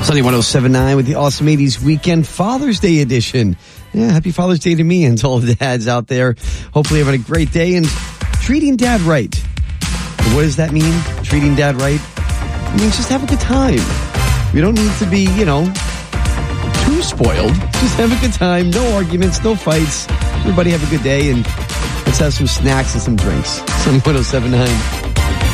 Sunny 107.9 with the Awesome 80s Weekend Father's Day edition. Yeah, happy Father's Day to me and to all the dads out there. Hopefully having a great day and treating dad right. And what does that mean, treating dad right? It means just have a good time. We don't need to be, too spoiled. Just have a good time. No arguments, no fights. Everybody have a good day and let's have some snacks and some drinks. Sunny 107.9.